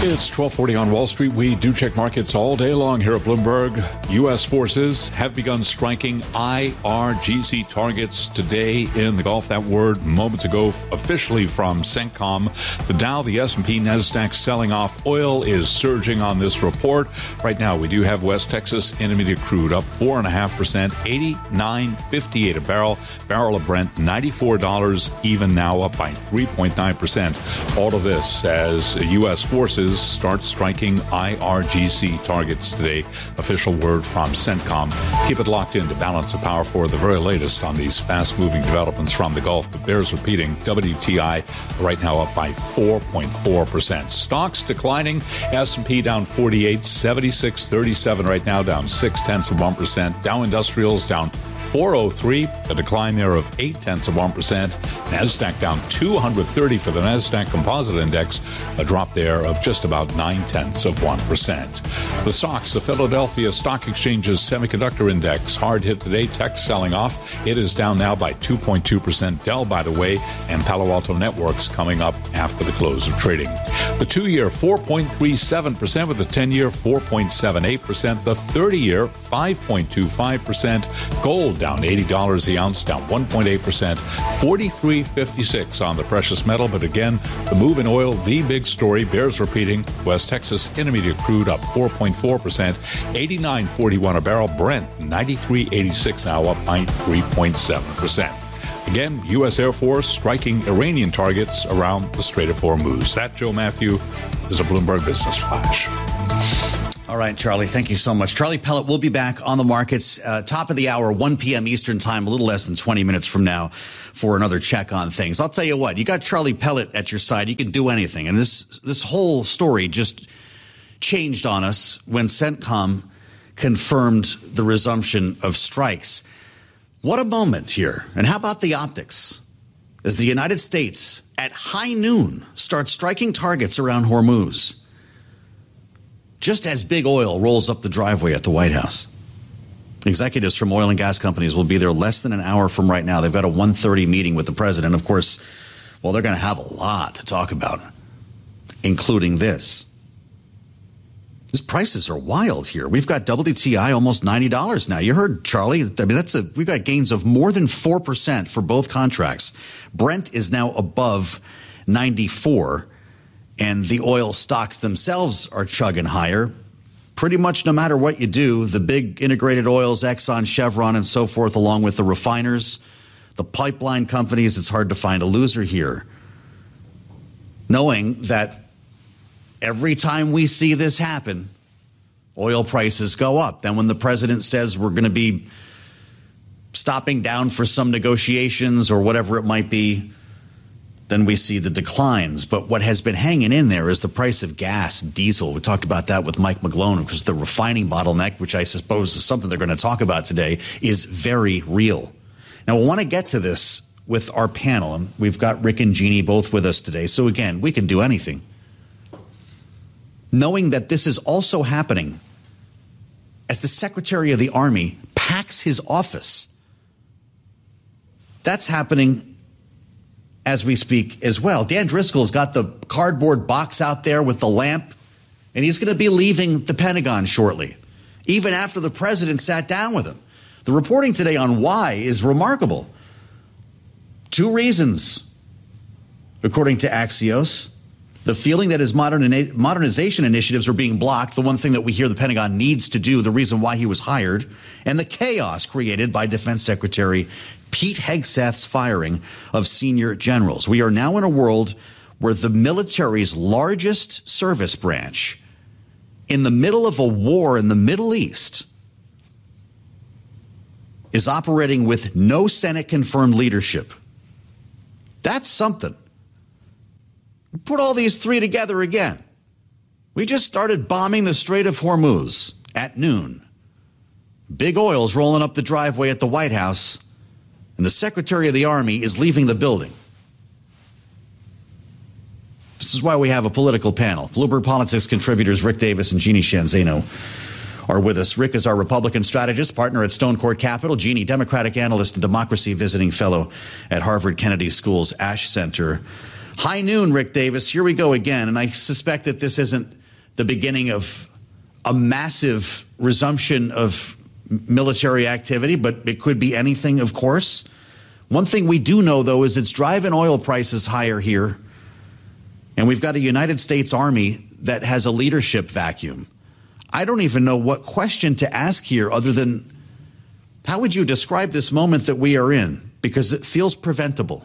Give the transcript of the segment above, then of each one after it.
It's 12:40 on Wall Street. We do check markets all day long here at Bloomberg. U.S. forces have begun striking IRGC targets today in the Gulf. That word moments ago officially from CENTCOM. The Dow, the S&P, NASDAQ selling off. Oil is surging on this report. Right now, we do have West Texas Intermediate crude up 4.5%, $89.58 a barrel. Barrel of Brent, $94 even now, up by 3.9%. All of this as U.S. forces start striking IRGC targets today. Official word from CENTCOM. Keep it locked in to Balance of Power for the very latest on these fast-moving developments from the Gulf. But bears repeating, WTI right now up by 4.4%. Stocks declining. S&P down 48, 76.37 right now, down 0.6%. Dow Industrials down 403, a decline there of 0.8%. NASDAQ down 230 for the NASDAQ Composite Index, a drop there of just about 0.9%. The stocks, the Philadelphia Stock Exchange's Semiconductor Index, hard hit today. Tech selling off. It is down now by 2.2%. Dell, by the way, and Palo Alto Networks coming up after the close of trading. The 2-year, 4.37%, with the 10-year, 4.78%. The 30-year, 5.25%. Gold down $80 the ounce, down 1.8%, $43.56 on the precious metal. But again, the move in oil, the big story, bears repeating. West Texas Intermediate crude up 4.4%, $89.41 a barrel. Brent, $93.86 now, up by 3.7%. Again, U.S. Air Force striking Iranian targets around the Strait of Hormuz. That, Joe Matthew, is a Bloomberg Business Flash. All right, Charlie, thank you so much. Charlie Pellet will be back on the markets, top of the hour, 1 p.m. Eastern time, a little less than 20 minutes from now for another check on things. I'll tell you what, you got Charlie Pellet at your side. You can do anything. And this whole story just changed on us when CENTCOM confirmed the resumption of strikes. What a moment here. And how about the optics? As the United States at high noon starts striking targets around Hormuz, just as big oil rolls up the driveway at the White House. Executives from oil and gas companies will be there less than an hour from right now. They've got a 1:30 meeting with the president. Of course, well, they're going to have a lot to talk about, including this. These prices are wild here. We've got WTI almost $90 now. You heard Charlie. I mean, we've got gains of more than 4% for both contracts. Brent is now above 94. And the oil stocks themselves are chugging higher. Pretty much no matter what you do, the big integrated oils, Exxon, Chevron, and so forth, along with the refiners, the pipeline companies, it's hard to find a loser here. Knowing that every time we see this happen, oil prices go up. Then when the president says we're going to be stopping down for some negotiations or whatever it might be, then we see the declines. But what has been hanging in there is the price of gas, diesel. We talked about that with Mike McGlone, because the refining bottleneck, which I suppose is something they're going to talk about today, is very real. Now, we want to get to this with our panel, and we've got Rick and Jeannie both with us today. So again, we can do anything. Knowing that this is also happening as the Secretary of the Army packs his office. That's happening as we speak as well. Dan Driscoll's got the cardboard box out there with the lamp, and he's going to be leaving the Pentagon shortly, even after the president sat down with him. The reporting today on why is remarkable. 2 reasons, according to Axios. The feeling that his modernization initiatives are being blocked, the one thing that we hear the Pentagon needs to do, the reason why he was hired, and the chaos created by Defense Secretary Pete Hegseth's firing of senior generals. We are now in a world where the military's largest service branch, in the middle of a war in the Middle East, is operating with no Senate-confirmed leadership. That's something. Put all these 3 together again. We just started bombing the Strait of Hormuz at noon. Big oil's rolling up the driveway at the White House, and the Secretary of the Army is leaving the building. This is why we have a political panel. Bloomberg Politics contributors Rick Davis and Jeannie Sheehan Zaino are with us. Rick is our Republican strategist, partner at Stone Court Capital. Jeannie, Democratic analyst and democracy visiting fellow at Harvard Kennedy School's Ash Center. High noon, Rick Davis. Here we go again. And I suspect that this isn't the beginning of a massive resumption of military activity, but it could be anything, of course. One thing we do know, though, is it's driving oil prices higher here. And we've got a United States Army that has a leadership vacuum. I don't even know what question to ask here other than, how would you describe this moment that we are in? Because it feels preventable.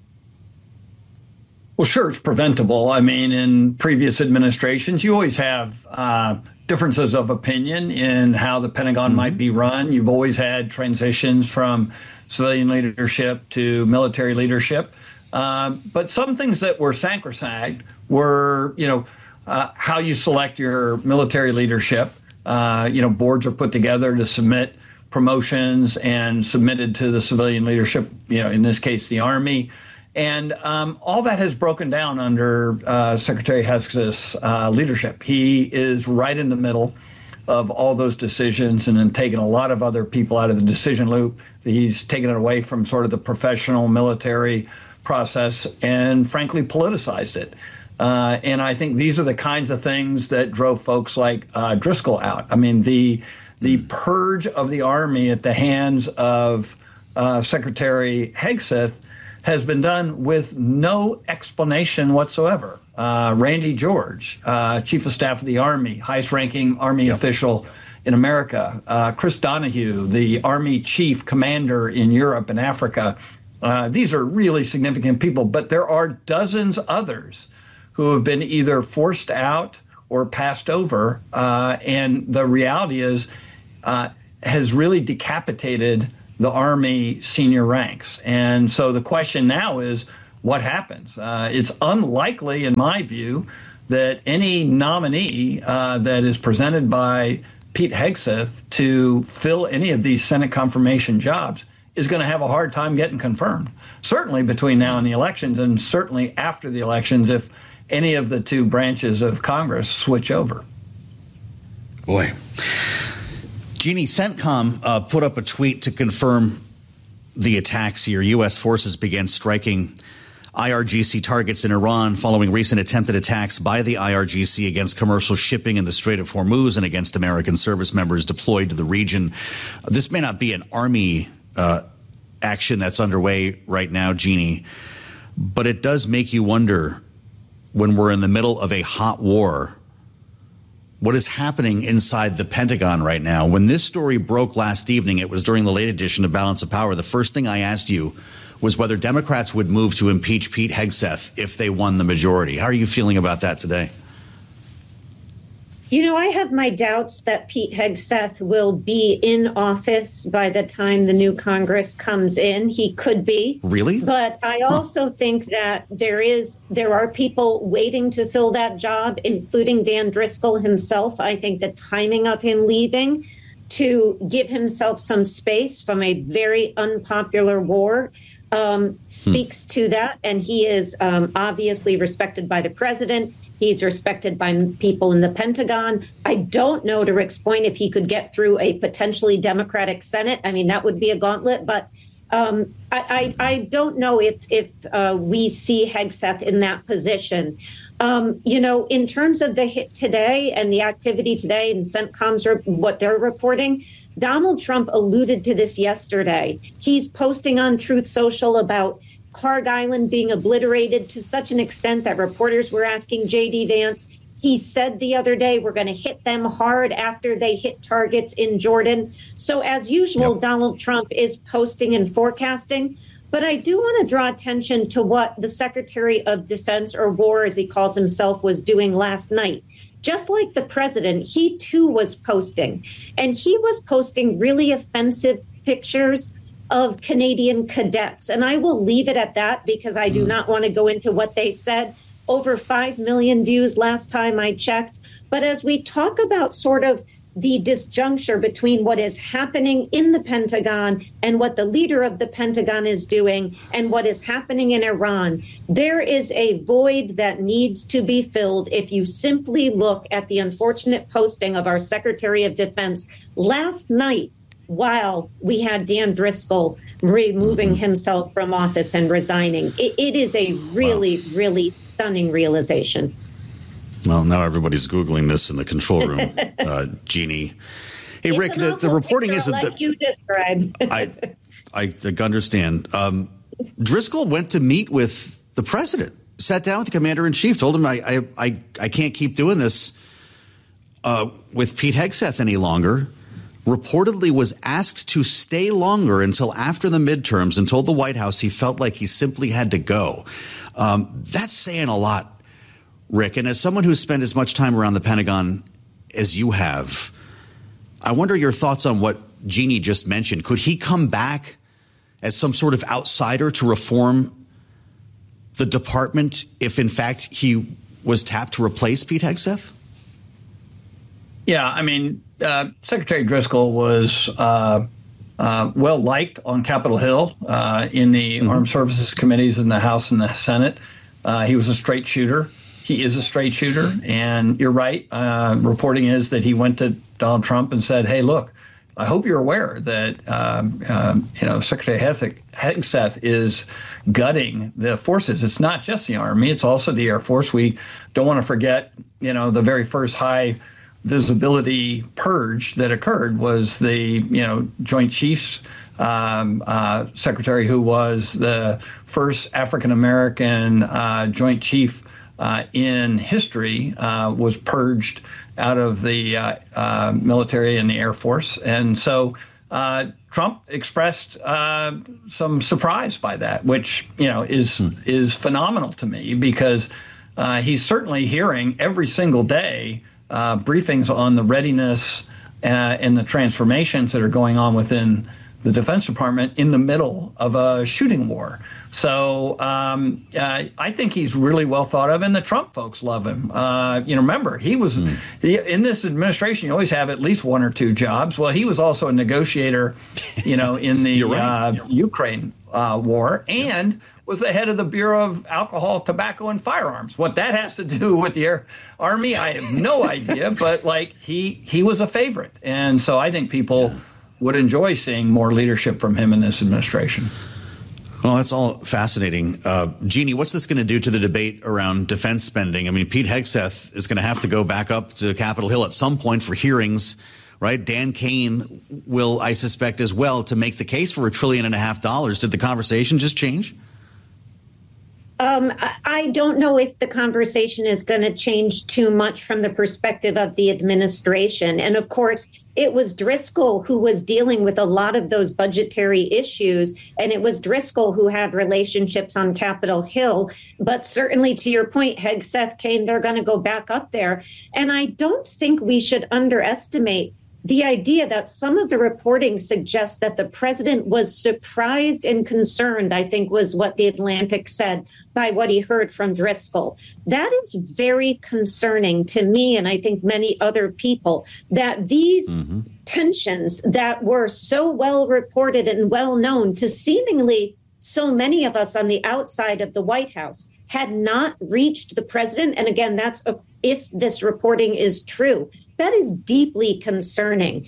Well, sure, it's preventable. I mean, in previous administrations, you always have differences of opinion in how the Pentagon might be run. You've always had transitions from civilian leadership to military leadership. But some things that were sacrosanct were, how you select your military leadership. Boards are put together to submit promotions and submitted to the civilian leadership, in this case, the Army. And all that has broken down under Secretary Hegseth's leadership. He is right in the middle of all those decisions and then taken a lot of other people out of the decision loop. He's taken it away from sort of the professional military process and, frankly, politicized it. And I think these are the kinds of things that drove folks like Driscoll out. I mean, the purge of the Army at the hands of Secretary Hegseth has been done with no explanation whatsoever. Randy George, Chief of Staff of the Army, highest-ranking Army official in America. Chris Donahue, the Army Chief Commander in Europe and Africa. These are really significant people, but there are dozens others who have been either forced out or passed over. And the reality is, has really decapitated the Army senior ranks. And so the question now is, what happens? It's unlikely, in my view, that any nominee that is presented by Pete Hegseth to fill any of these Senate confirmation jobs is going to have a hard time getting confirmed. Certainly between now and the elections, and certainly after the elections if any of the two branches of Congress switch over. Boy. Jeannie, CENTCOM put up a tweet to confirm the attacks here. U.S. forces began striking IRGC targets in Iran following recent attempted attacks by the IRGC against commercial shipping in the Strait of Hormuz and against American service members deployed to the region. This may not be an Army action that's underway right now, Jeannie, but it does make you wonder, when we're in the middle of a hot war, what is happening inside the Pentagon right now. When this story broke last evening, it was during the late edition of Balance of Power. The first thing I asked you was whether Democrats would move to impeach Pete Hegseth if they won the majority. How are you feeling about that today? I have my doubts that Pete Hegseth will be in office by the time the new Congress comes in. He could be. Really? But I also think that there are people waiting to fill that job, including Dan Driscoll himself. I think the timing of him leaving to give himself some space from a very unpopular war speaks to that. And he is obviously respected by the president. He's respected by people in the Pentagon. I don't know, to Rick's point, if he could get through a potentially Democratic Senate. I mean, that would be a gauntlet. But I don't know if we see Hegseth in that position. In terms of the hit today and the activity today and CENTCOM's what they're reporting, Donald Trump alluded to this yesterday. He's posting on Truth Social about Clark Island being obliterated to such an extent that reporters were asking J.D. Vance. He said the other day, we're going to hit them hard after they hit targets in Jordan. So as usual, Donald Trump is posting and forecasting. But I do want to draw attention to what the Secretary of Defense, or War, as he calls himself, was doing last night. Just like the president, he too was posting. And he was posting really offensive pictures of Canadian cadets. And I will leave it at that because I do not want to go into what they said. Over 5 million views last time I checked. But as we talk about sort of the disjuncture between what is happening in the Pentagon and what the leader of the Pentagon is doing and what is happening in Iran, there is a void that needs to be filled if you simply look at the unfortunate posting of our Secretary of Defense last night while we had Dan Driscoll removing himself from office and resigning. It is a really, really stunning realization. Well, now everybody's Googling this in the control room, Jeannie. Hey, It's Rick, an the reporting isn't like that you described. I understand. Driscoll went to meet with the president, sat down with the commander in chief, told him I can't keep doing this with Pete Hegseth any longer. Reportedly was asked to stay longer until after the midterms and told the White House he felt like he simply had to go. That's saying a lot, Rick. And as someone who's spent as much time around the Pentagon as you have, I wonder your thoughts on what Jeannie just mentioned. Could he come back as some sort of outsider to reform the department if, in fact, he was tapped to replace Pete Hegseth? Yeah, I mean, Secretary Driscoll was well liked on Capitol Hill in the Armed Services Committees in the House and the Senate. He was a straight shooter. He is a straight shooter. And you're right. Reporting is that he went to Donald Trump and said, hey, look, I hope you're aware that, Secretary Hegseth is gutting the forces. It's not just the Army. It's also the Air Force. We don't want to forget, the very first high visibility purge that occurred was the, Joint Chiefs Secretary, who was the first African-American Joint Chief in history, was purged out of the military and the Air Force. And so Trump expressed some surprise by that, which, is phenomenal to me, because he's certainly hearing every single day briefings on the readiness and the transformations that are going on within the Defense Department in the middle of a shooting war. So I think he's really well thought of, and the Trump folks love him. Remember, he was in this administration. You always have at least one or two jobs. Well, he was also a negotiator, in the Ukraine war, and was the head of the Bureau of Alcohol, Tobacco, and Firearms. What that has to do with the Army, I have no idea. But he was a favorite, and so I think people would enjoy seeing more leadership from him in this administration. Well, that's all fascinating. Jeannie, what's this going to do to the debate around defense spending? I mean, Pete Hegseth is going to have to go back up to Capitol Hill at some point for hearings, right? Dan Kane will, I suspect, as well, to make the case for $1.5 trillion. Did the conversation just change? I don't know if the conversation is going to change too much from the perspective of the administration. And of course, it was Driscoll who was dealing with a lot of those budgetary issues. And it was Driscoll who had relationships on Capitol Hill. But certainly, to your point, Hegseth, Kane, they're going to go back up there. And I don't think we should underestimate the idea that some of the reporting suggests that the president was surprised and concerned, I think was what the Atlantic said, by what he heard from Driscoll. That is very concerning to me, and I think many other people, that these tensions that were so well reported and well known to seemingly so many of us on the outside of the White House had not reached the president. And again, that's if this reporting is true. That is deeply concerning.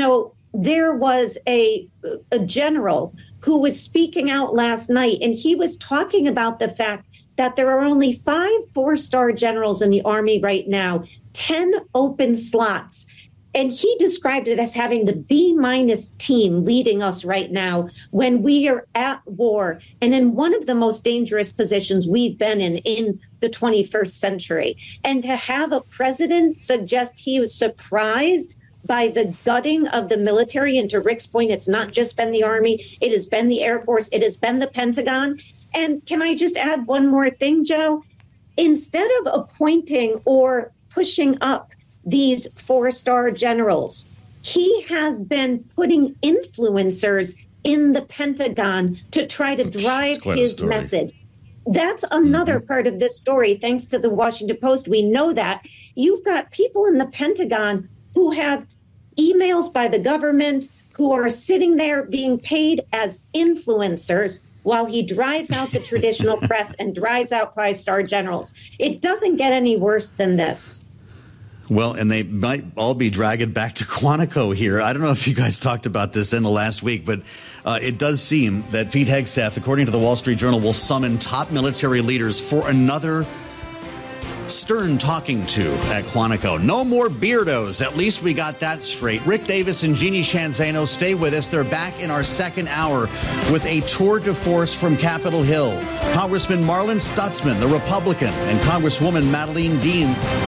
There was a general who was speaking out last night, and he was talking about the fact that there are only 5 four-star generals in the Army right now, 10 open slots. And he described it as having the B- team leading us right now when we are at war and in one of the most dangerous positions we've been in the 21st century. And to have a president suggest he was surprised by the gutting of the military, and to Rick's point, it's not just been the Army, it has been the Air Force, it has been the Pentagon. And can I just add one more thing, Joe? Instead of appointing or pushing up these 4-star generals, he has been putting influencers in the Pentagon to try to drive his message. That's another part of this story. Thanks to the Washington Post, we know that you've got people in the Pentagon who have emails by the government, who are sitting there being paid as influencers while he drives out the traditional press and drives out 5-star generals. It doesn't get any worse than this. Well, and they might all be dragged back to Quantico here. I don't know if you guys talked about this in the last week, but it does seem that Pete Hegseth, according to the Wall Street Journal, will summon top military leaders for another stern talking to at Quantico. No more beardos. At least we got that straight. Rick Davis and Jeannie Shanzano, stay with us. They're back in our second hour with a tour de force from Capitol Hill. Congressman Marlin Stutzman, the Republican, and Congresswoman Madeleine Dean,